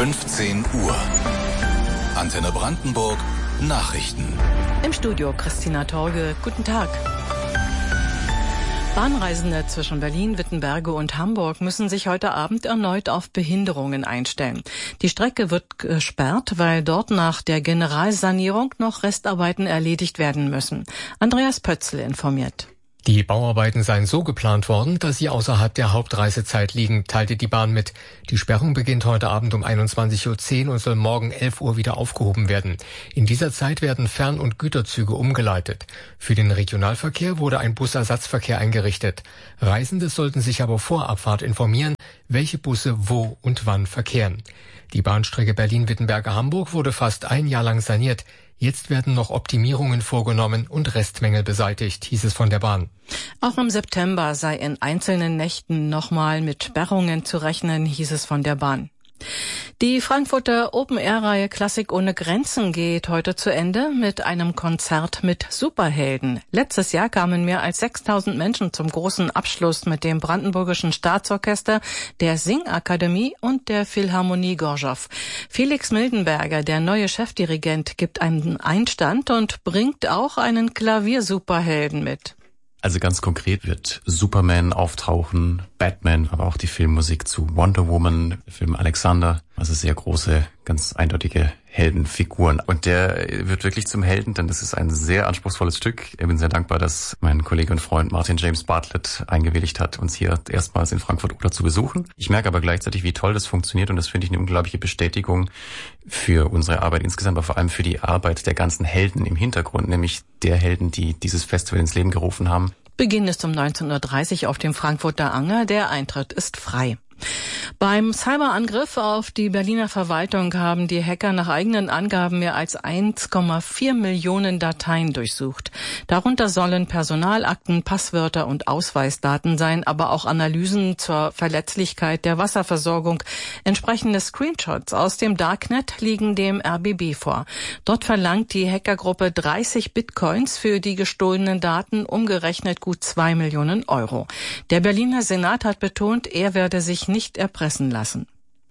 15 Uhr. Antenne Brandenburg Nachrichten. Im Studio Christina Torge. Guten Tag. Bahnreisende zwischen Berlin, Wittenberge und Hamburg müssen sich heute Abend erneut auf Behinderungen einstellen. Die Strecke wird gesperrt, weil dort nach der Generalsanierung noch Restarbeiten erledigt werden müssen. Andreas Pötzl informiert. Die Bauarbeiten seien so geplant worden, dass sie außerhalb der Hauptreisezeit liegen, teilte die Bahn mit. Die Sperrung beginnt heute Abend um 21.10 Uhr und soll morgen 11 Uhr wieder aufgehoben werden. In dieser Zeit werden Fern- und Güterzüge umgeleitet. Für den Regionalverkehr wurde ein Busersatzverkehr eingerichtet. Reisende sollten sich aber vor Abfahrt informieren, welche Busse wo und wann verkehren. Die Bahnstrecke Berlin-Wittenberge-Hamburg wurde fast ein Jahr lang saniert. Jetzt werden noch Optimierungen vorgenommen und Restmängel beseitigt, hieß es von der Bahn. Auch im September sei in einzelnen Nächten nochmal mit Sperrungen zu rechnen, hieß es von der Bahn. Die Frankfurter Open-Air-Reihe Klassik ohne Grenzen geht heute zu Ende mit einem Konzert mit Superhelden. Letztes Jahr kamen mehr als 6.000 Menschen zum großen Abschluss mit dem Brandenburgischen Staatsorchester, der Singakademie und der Philharmonie Gorzow. Felix Mildenberger, der neue Chefdirigent, gibt einen Einstand und bringt auch einen Klaviersuperhelden mit. Also ganz konkret wird Superman auftauchen, Batman, aber auch die Filmmusik zu Wonder Woman, Film Alexander. Also sehr große, ganz eindeutige Heldenfiguren. Und der wird wirklich zum Helden, denn das ist ein sehr anspruchsvolles Stück. Ich bin sehr dankbar, dass mein Kollege und Freund Martin James Bartlett eingewilligt hat, uns hier erstmals in Frankfurt-Oder zu besuchen. Ich merke aber gleichzeitig, wie toll das funktioniert und das finde ich eine unglaubliche Bestätigung für unsere Arbeit insgesamt, aber vor allem für die Arbeit der ganzen Helden im Hintergrund, nämlich der Helden, die dieses Festival ins Leben gerufen haben. Beginn ist um 19.30 Uhr auf dem Frankfurter Anger. Der Eintritt ist frei. Beim Cyberangriff auf die Berliner Verwaltung haben die Hacker nach eigenen Angaben mehr als 1,4 Millionen Dateien durchsucht. Darunter sollen Personalakten, Passwörter und Ausweisdaten sein, aber auch Analysen zur Verletzlichkeit der Wasserversorgung. Entsprechende Screenshots aus dem Darknet liegen dem RBB vor. Dort verlangt die Hackergruppe 30 Bitcoins für die gestohlenen Daten, umgerechnet gut 2 Millionen Euro. Der Berliner Senat hat betont, er werde sich nicht erpressen lassen.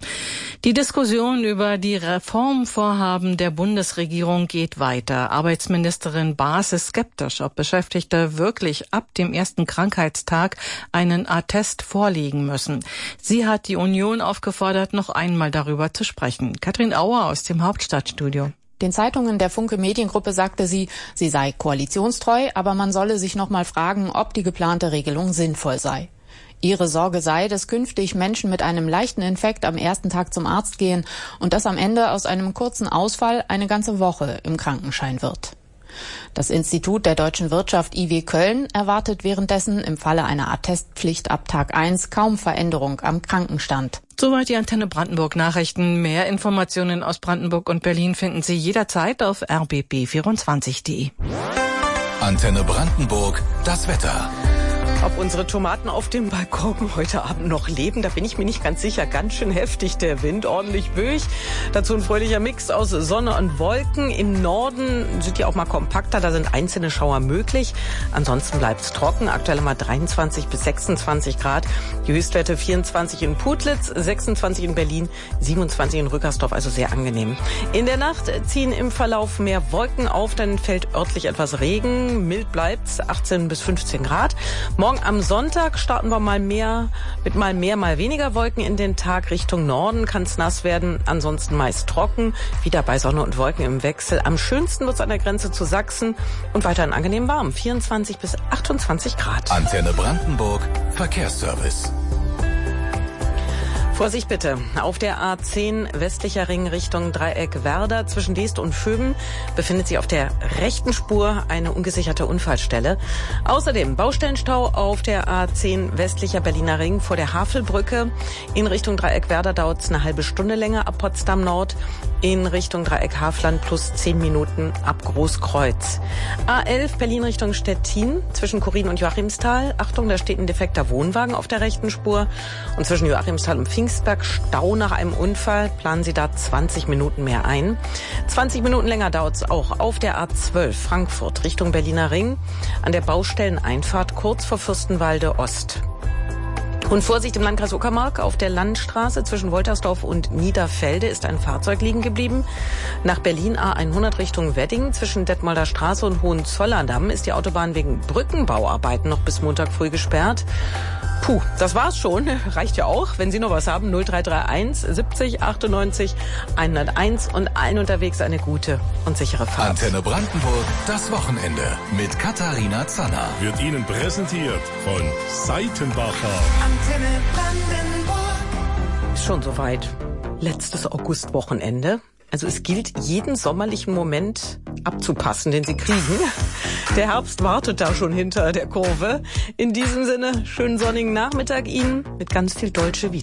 Die Diskussion über die Reformvorhaben der Bundesregierung geht weiter. Arbeitsministerin Baas ist skeptisch, ob Beschäftigte wirklich ab dem ersten Krankheitstag einen Attest vorlegen müssen. Sie hat die Union aufgefordert, noch einmal darüber zu sprechen. Katrin Auer aus dem Hauptstadtstudio. Den Zeitungen der Funke Mediengruppe sagte sie sei koalitionstreu, aber man solle sich noch mal fragen, ob die geplante Regelung sinnvoll sei. Ihre Sorge sei, dass künftig Menschen mit einem leichten Infekt am ersten Tag zum Arzt gehen und dass am Ende aus einem kurzen Ausfall eine ganze Woche im Krankenschein wird. Das Institut der deutschen Wirtschaft IW Köln erwartet währenddessen im Falle einer Attestpflicht ab Tag 1 kaum Veränderung am Krankenstand. Soweit die Antenne Brandenburg Nachrichten. Mehr Informationen aus Brandenburg und Berlin finden Sie jederzeit auf rbb24.de. Antenne Brandenburg, das Wetter. Ob unsere Tomaten auf dem Balkon heute Abend noch leben, da bin ich mir nicht ganz sicher. Ganz schön heftig der Wind, ordentlich böig. Dazu ein fröhlicher Mix aus Sonne und Wolken. Im Norden sind die auch mal kompakter, da sind einzelne Schauer möglich. Ansonsten bleibt es trocken. Aktuell mal 23 bis 26 Grad. Die Höchstwerte 24 in Putlitz, 26 in Berlin, 27 in Rückersdorf, also sehr angenehm. In der Nacht ziehen im Verlauf mehr Wolken auf, dann fällt örtlich etwas Regen. Mild bleibt's, 18 bis 15 Grad. Morgen am Sonntag starten wir mal mehr, mal weniger Wolken in den Tag. Richtung Norden kann es nass werden, ansonsten meist trocken. Wieder bei Sonne und Wolken im Wechsel. Am schönsten wird es an der Grenze zu Sachsen und weiterhin angenehm warm, 24 bis 28 Grad. Antenne Brandenburg, Verkehrsservice. Vorsicht bitte. Auf der A10 westlicher Ring Richtung Dreieck Werder zwischen Deest und Vöben befindet sich auf der rechten Spur eine ungesicherte Unfallstelle. Außerdem Baustellenstau auf der A10 westlicher Berliner Ring vor der Havelbrücke. In Richtung Dreieck Werder dauert es eine halbe Stunde länger ab Potsdam Nord. In Richtung Dreieck Havland plus 10 Minuten ab Großkreuz. A11 Berlin Richtung Stettin zwischen Chorin und Joachimsthal. Achtung, da steht ein defekter Wohnwagen auf der rechten Spur. Und zwischen Joachimsthal und Pfingstberg Stau nach einem Unfall. Planen Sie da 20 Minuten mehr ein. 20 Minuten länger dauert es auch auf der A12 Frankfurt Richtung Berliner Ring. An der Baustelleneinfahrt kurz vor Fürstenwalde Ost. Und Vorsicht im Landkreis Uckermark. Auf der Landstraße zwischen Woltersdorf und Niederfelde ist ein Fahrzeug liegen geblieben. Nach Berlin A100 Richtung Wedding. Zwischen Detmolder Straße und Hohenzollerndamm ist die Autobahn wegen Brückenbauarbeiten noch bis Montag früh gesperrt. Puh, das war's schon. Reicht ja auch. Wenn Sie noch was haben, 0331 70 98 101 und allen unterwegs eine gute und sichere Fahrt. Antenne Brandenburg, das Wochenende mit Katharina Zanner. Wird Ihnen präsentiert von Seitenbacher. Antenne Brandenburg. Ist schon soweit. Letztes Augustwochenende. Also es gilt, jeden sommerlichen Moment abzupassen, den Sie kriegen. Der Herbst wartet da schon hinter der Kurve. In diesem Sinne, schönen sonnigen Nachmittag Ihnen mit ganz viel Dolce Vita.